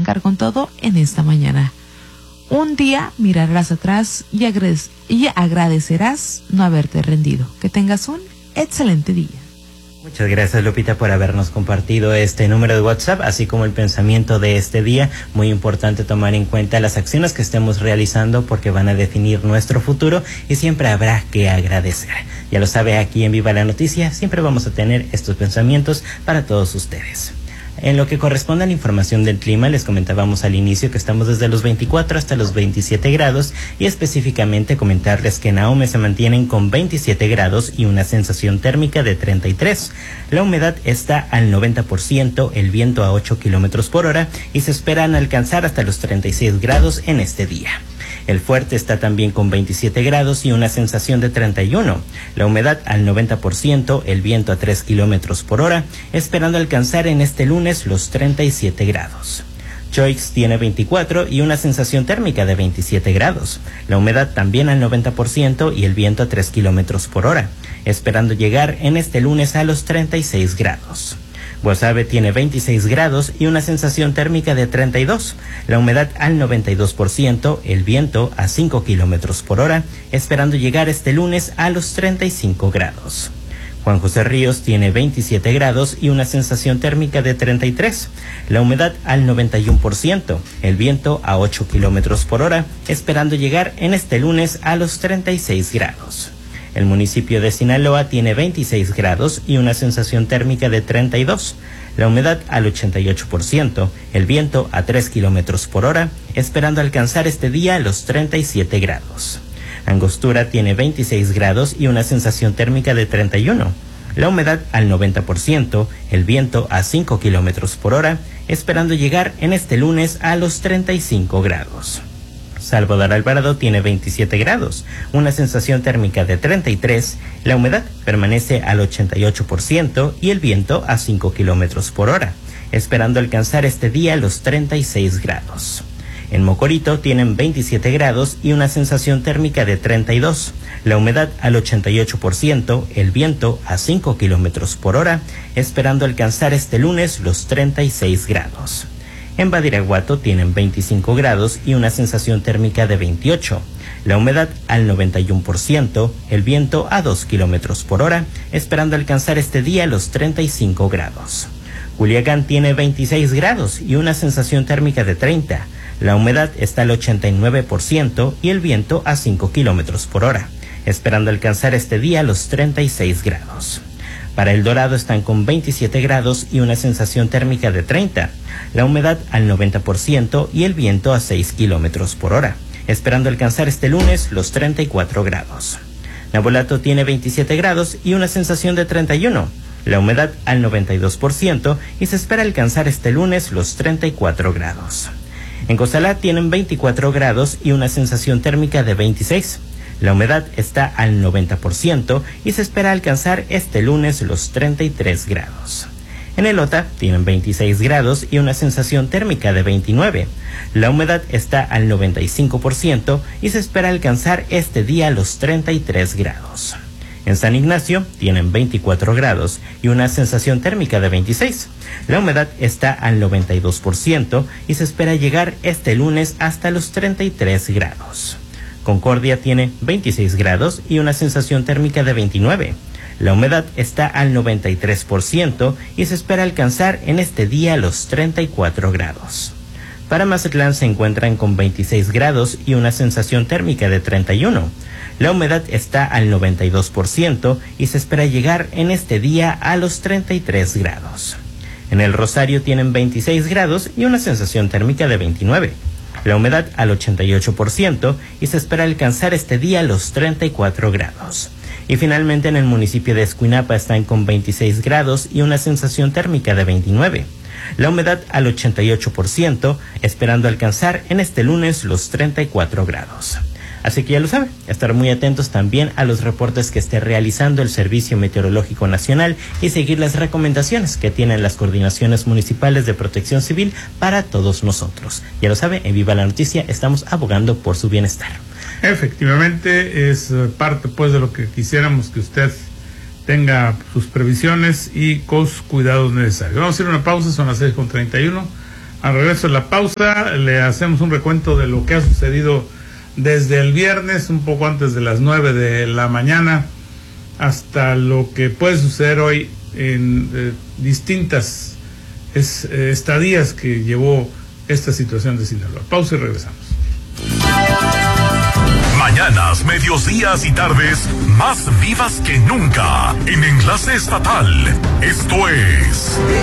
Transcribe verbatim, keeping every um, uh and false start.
arrancar con todo en esta mañana. Un día mirarás atrás y, agrade- y agradecerás no haberte rendido. Que tengas un excelente día. Muchas gracias, Lupita, por habernos compartido este número de WhatsApp, así como el pensamiento de este día. Muy importante tomar en cuenta las acciones que estemos realizando porque van a definir nuestro futuro y siempre habrá que agradecer. Ya lo sabe, aquí en Viva la Noticia siempre vamos a tener estos pensamientos para todos ustedes. En lo que corresponde a la información del clima, les comentábamos al inicio que estamos desde los veinticuatro hasta los veintisiete grados y específicamente comentarles que en Ahome se mantienen con veintisiete grados y una sensación térmica de treinta y tres. La humedad está al noventa por ciento, el viento a ocho kilómetros por hora y se esperan alcanzar hasta los treinta y seis grados en este día. El Fuerte está también con veintisiete grados y una sensación de treinta y uno. La humedad al noventa por ciento, el viento a tres kilómetros por hora, esperando alcanzar en este lunes los treinta y siete grados. Choix tiene veinticuatro y una sensación térmica de veintisiete grados. La humedad también al noventa por ciento y el viento a tres kilómetros por hora, esperando llegar en este lunes a los treinta y seis grados. Guasave tiene veintiséis grados y una sensación térmica de treinta y dos. La humedad al noventa y dos por ciento, el viento a cinco kilómetros por hora, esperando llegar este lunes a los treinta y cinco grados. Juan José Ríos tiene veintisiete grados y una sensación térmica de treinta y tres. La humedad al noventa y uno por ciento, el viento a ocho kilómetros por hora, esperando llegar en este lunes a los treinta y seis grados. El municipio de Sinaloa tiene veintiséis grados y una sensación térmica de treinta y dos. La humedad al ochenta y ocho por ciento, el viento a tres kilómetros por hora, esperando alcanzar este día los treinta y siete grados. Angostura tiene veintiséis grados y una sensación térmica de treinta y uno. La humedad al noventa por ciento, el viento a cinco kilómetros por hora, esperando llegar en este lunes a los treinta y cinco grados. Salvador Alvarado tiene veintisiete grados, una sensación térmica de treinta y tres, la humedad permanece al ochenta y ocho por ciento y el viento a cinco kilómetros por hora, esperando alcanzar este día los treinta y seis grados. En Mocorito tienen veintisiete grados y una sensación térmica de treinta y dos, la humedad al ochenta y ocho por ciento, el viento a cinco kilómetros por hora, esperando alcanzar este lunes los treinta y seis grados. En Badiraguato tienen veinticinco grados y una sensación térmica de veintiocho. La humedad al noventa y uno por ciento, el viento a dos kilómetros por hora, esperando alcanzar este día los treinta y cinco grados. Culiacán tiene veintiséis grados y una sensación térmica de treinta. La humedad está al ochenta y nueve por ciento y el viento a cinco kilómetros por hora, esperando alcanzar este día los treinta y seis grados. Para El Dorado están con veintisiete grados y una sensación térmica de treinta. La humedad al noventa por ciento y el viento a seis kilómetros por hora, esperando alcanzar este lunes los treinta y cuatro grados. Navolato tiene veintisiete grados y una sensación de treinta y uno. La humedad al noventa y dos por ciento y se espera alcanzar este lunes los treinta y cuatro grados. En Cozalá tienen veinticuatro grados y una sensación térmica de veintiséis. La humedad está al noventa por ciento y se espera alcanzar este lunes los treinta y tres grados. En Elota tienen veintiséis grados y una sensación térmica de veintinueve. La humedad está al noventa y cinco por ciento y se espera alcanzar este día los treinta y tres grados. En San Ignacio tienen veinticuatro grados y una sensación térmica de veintiséis. La humedad está al noventa y dos por ciento y se espera llegar este lunes hasta los treinta y tres grados. Concordia tiene veintiséis grados y una sensación térmica de veintinueve. La humedad está al noventa y tres por ciento y se espera alcanzar en este día los treinta y cuatro grados. Para Mazatlán se encuentran con veintiséis grados y una sensación térmica de treinta y uno. La humedad está al noventa y dos por ciento y se espera llegar en este día a los treinta y tres grados. En El Rosario tienen veintiséis grados y una sensación térmica de veintinueve. La humedad al ochenta y ocho por ciento y se espera alcanzar este día los treinta y cuatro grados. Y finalmente en el municipio de Escuinapa están con veintiséis grados y una sensación térmica de veintinueve. La humedad al ochenta y ocho por ciento, esperando alcanzar en este lunes los treinta y cuatro grados. Así que ya lo saben, estar muy atentos también a los reportes que esté realizando el Servicio Meteorológico Nacional y seguir las recomendaciones que tienen las coordinaciones municipales de protección civil para todos nosotros. Ya lo sabe, en Viva la Noticia estamos abogando por su bienestar. Efectivamente, es parte pues de lo que quisiéramos que usted tenga sus previsiones y con los cuidados necesarios. Vamos a hacer una pausa, son las seis con treinta y uno. Al regreso de la pausa, le hacemos un recuento de lo que ha sucedido desde el viernes, un poco antes de las nueve de la mañana, hasta lo que puede suceder hoy en eh, distintas es, eh, estadías que llevó esta situación de Sinaloa. Pausa y regresamos. Mañanas, medios días y tardes más vivas que nunca en Enlace Estatal. Esto es